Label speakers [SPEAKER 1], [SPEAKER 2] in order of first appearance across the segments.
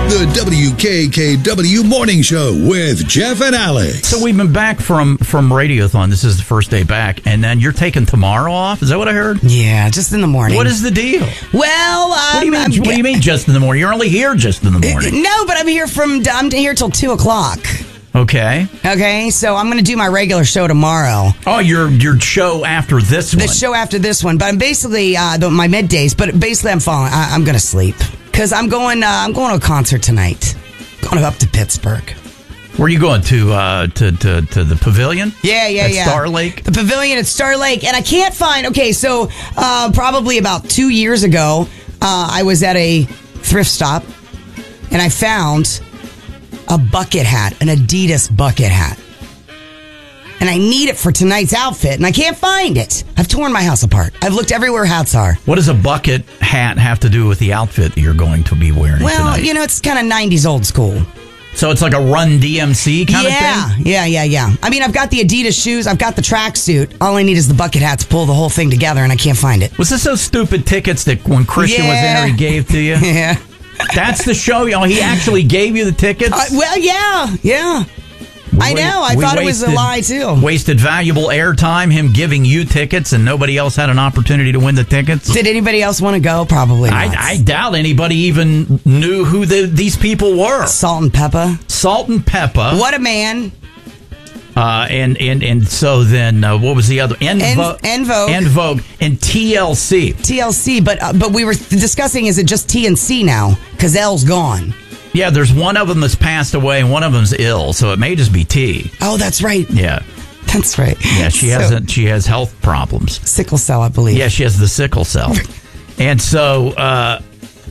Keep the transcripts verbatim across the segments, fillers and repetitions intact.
[SPEAKER 1] The W K K W Morning Show with Jeff and Alex.
[SPEAKER 2] So we've been back from, from Radiothon. This is the first day back. And then you're taking tomorrow off? Is that what I heard?
[SPEAKER 3] Yeah, just in the morning.
[SPEAKER 2] What is the deal?
[SPEAKER 3] Well, um,
[SPEAKER 2] what, do you mean,
[SPEAKER 3] I'm,
[SPEAKER 2] what do you mean just in the morning? You're only here just in the morning.
[SPEAKER 3] No, but I'm here from, I'm here till two o'clock.
[SPEAKER 2] Okay.
[SPEAKER 3] Okay, so I'm going to do my regular show tomorrow.
[SPEAKER 2] Oh, your your show after this one.
[SPEAKER 3] The show after this one. But I'm basically, uh, the, my middays, but basically I'm falling, I, I'm going to sleep. Because I'm going, uh, I'm going to a concert tonight. Going up to Pittsburgh.
[SPEAKER 2] Where are you going to? Uh, to, to to the Pavilion?
[SPEAKER 3] Yeah, yeah,
[SPEAKER 2] at
[SPEAKER 3] yeah.
[SPEAKER 2] Star Lake.
[SPEAKER 3] The Pavilion at Star Lake, and I can't find. Okay, so uh, probably about two years ago, uh, I was at a thrift stop, and I found a bucket hat, an Adidas bucket hat, and I need it for tonight's outfit, and I can't find it. I've torn my house apart. I've looked everywhere hats are.
[SPEAKER 2] What does a bucket hat have to do with the outfit that you're going to be wearing
[SPEAKER 3] well,
[SPEAKER 2] tonight?
[SPEAKER 3] Well, you know, it's kind of nineties old school.
[SPEAKER 2] So it's like a Run D M C kind
[SPEAKER 3] yeah,
[SPEAKER 2] of thing?
[SPEAKER 3] Yeah, yeah, yeah. I mean, I've got the Adidas shoes. I've got the tracksuit. All I need is the bucket hat to pull the whole thing together, and I can't find it.
[SPEAKER 2] Was this those stupid tickets that when Christian
[SPEAKER 3] yeah.
[SPEAKER 2] was in there, he gave to you?
[SPEAKER 3] Yeah.
[SPEAKER 2] That's the show? You know, he actually gave you the tickets?
[SPEAKER 3] Uh, well, yeah, yeah. We, I know. I thought wasted, it was a lie, too.
[SPEAKER 2] Wasted valuable airtime, him giving you tickets, and nobody else had an opportunity to win the tickets.
[SPEAKER 3] Did anybody else want to go? Probably not.
[SPEAKER 2] I, I doubt anybody even knew who the, these people were.
[SPEAKER 3] Salt and Peppa.
[SPEAKER 2] Salt and Peppa.
[SPEAKER 3] What a man.
[SPEAKER 2] Uh, and, and and so then, uh, what was the other? En,
[SPEAKER 3] En,
[SPEAKER 2] Vo-
[SPEAKER 3] En Vogue.
[SPEAKER 2] En Vogue. And T L C.
[SPEAKER 3] T L C, but uh, but we were discussing, is it just T and C now? Because L's gone.
[SPEAKER 2] Yeah, there's one of them that's passed away and one of them's ill, so it may just be T.
[SPEAKER 3] Oh, that's right.
[SPEAKER 2] Yeah.
[SPEAKER 3] That's right.
[SPEAKER 2] Yeah, she
[SPEAKER 3] so,
[SPEAKER 2] hasn't. She has health problems.
[SPEAKER 3] Sickle cell, I believe.
[SPEAKER 2] Yeah, she has the sickle cell. And so, uh,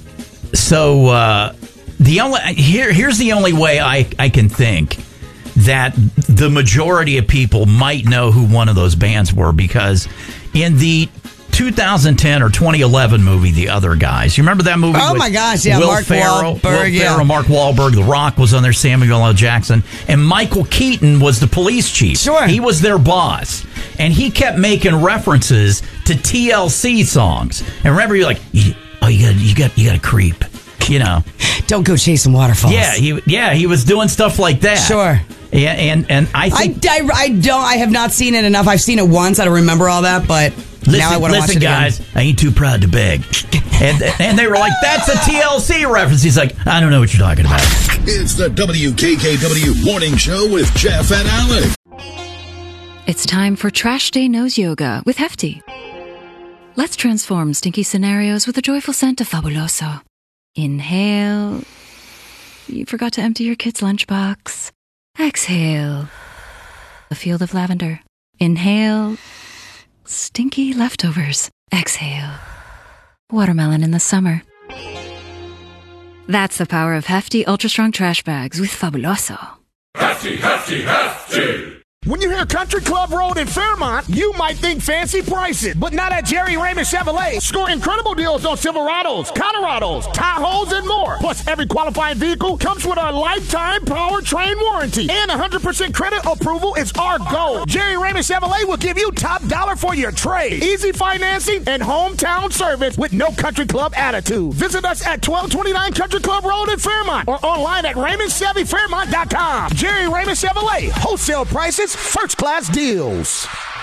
[SPEAKER 2] so uh, the only here here's the only way I, I can think that the majority of people might know who one of those bands were, because in the two thousand ten or twenty eleven movie, The Other Guys. You remember that movie?
[SPEAKER 3] Oh, my gosh, yeah.
[SPEAKER 2] Will
[SPEAKER 3] Mark
[SPEAKER 2] Ferrell,
[SPEAKER 3] Wahlberg,
[SPEAKER 2] Will
[SPEAKER 3] yeah.
[SPEAKER 2] Ferrell, Mark Wahlberg, The Rock was on there, Samuel L. Jackson, and Michael Keaton was the police chief.
[SPEAKER 3] Sure.
[SPEAKER 2] He was their boss. And he kept making references to T L C songs. And remember, you're like, oh, you got, you got, you got to creep. You know,
[SPEAKER 3] don't go chasing waterfalls.
[SPEAKER 2] Yeah, he, yeah, he was doing stuff like that.
[SPEAKER 3] Sure.
[SPEAKER 2] And and, and I think
[SPEAKER 3] I, I, I don't. I have not seen it enough. I've seen it once. I don't remember all that, but
[SPEAKER 2] listen,
[SPEAKER 3] now I want to watch it
[SPEAKER 2] Listen, guys,
[SPEAKER 3] again.
[SPEAKER 2] I ain't too proud to beg. and and they were like, "That's a T L C reference." He's like, "I don't know what you're talking about."
[SPEAKER 1] It's the W K K W Morning Show with Jeff and Alex.
[SPEAKER 4] It's time for Trash Day Nose Yoga with Hefty. Let's transform stinky scenarios with a joyful scent of Fabuloso. Inhale. You forgot to empty your kid's lunchbox. Exhale. A field of lavender. Inhale. Stinky leftovers. Exhale. Watermelon in the summer. That's the power of Hefty Ultra Strong Trash Bags with Fabuloso.
[SPEAKER 5] Hefty, Hefty, Hefty!
[SPEAKER 6] When you hear Country Club Road in Fairmont, you might think fancy prices, but not at Jerry Raymond Chevrolet. Score incredible deals on Silverados, Colorados, Tahoes, and more. Plus, every qualifying vehicle comes with a lifetime powertrain warranty, and one hundred percent credit approval is our goal. Jerry Raymond Chevrolet will give you top dollar for your trade, easy financing, and hometown service with no Country Club attitude. Visit us at twelve twenty-nine Country Club Road in Fairmont or online at Raymond Chevy Fairmont dot com. Jerry Raymond Chevrolet, wholesale prices, first-class deals.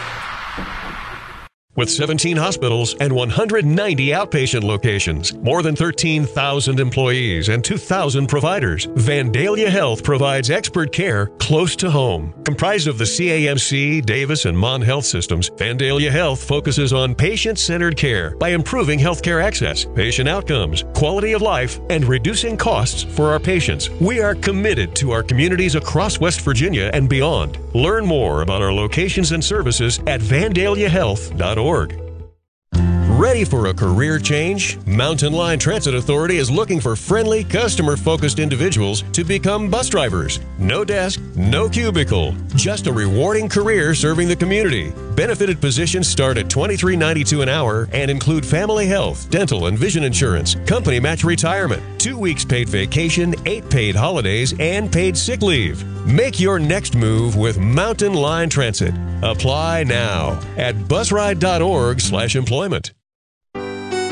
[SPEAKER 7] With seventeen hospitals and one hundred ninety outpatient locations, more than thirteen thousand employees, and two thousand providers, Vandalia Health provides expert care close to home. Comprised of the C A M C, Davis, and Mon Health systems, Vandalia Health focuses on patient-centered care by improving healthcare access, patient outcomes, quality of life, and reducing costs for our patients. We are committed to our communities across West Virginia and beyond. Learn more about our locations and services at vandalia health dot org. Ready for a career change? Mountain Line Transit Authority is looking for friendly, customer-focused individuals to become bus drivers. No desk, no cubicle, just a rewarding career serving the community. Benefited positions start at twenty-three ninety-two an hour and include family health, dental, and vision insurance, company match retirement, two weeks paid vacation, eight paid holidays, and paid sick leave. Make your next move with Mountain Line Transit. Apply now at busride dot org slash employment.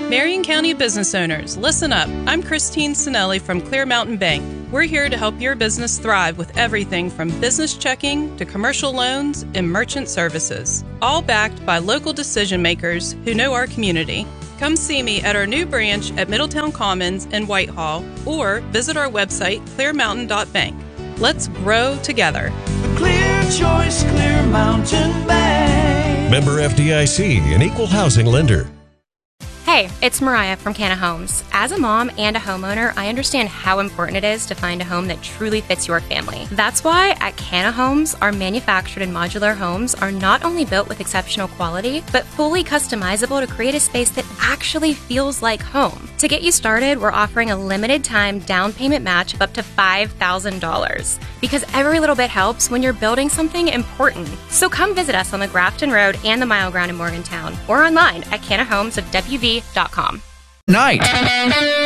[SPEAKER 8] Marion County business owners, listen up. I'm Christine Sinelli from Clear Mountain Bank. We're here to help your business thrive with everything from business checking to commercial loans and merchant services, all backed by local decision makers who know our community. Come see me at our new branch at Middletown Commons in Whitehall or visit our website, clear mountain dot bank. Let's grow together.
[SPEAKER 9] The clear choice, Clear Mountain Bank.
[SPEAKER 7] Member F D I C, an equal housing lender.
[SPEAKER 10] Hey, it's Mariah from Canna Homes. As a mom and a homeowner, I understand how important it is to find a home that truly fits your family. That's why at Canna Homes, our manufactured and modular homes are not only built with exceptional quality, but fully customizable to create a space that actually feels like home. To get you started, we're offering a limited time down payment match of up to five thousand dollars. Because every little bit helps when you're building something important. So come visit us on the Grafton Road and the Mile Ground in Morgantown, or online at canna homes of w v dot com.
[SPEAKER 2] Night.